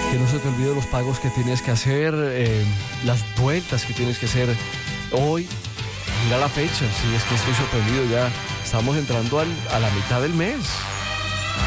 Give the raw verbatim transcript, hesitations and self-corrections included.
Que no se te olvide los pagos que tienes que hacer, eh, las vueltas que tienes que hacer hoy. Mira la fecha, si es que estoy sorprendido ya. Estamos entrando al, a la mitad del mes.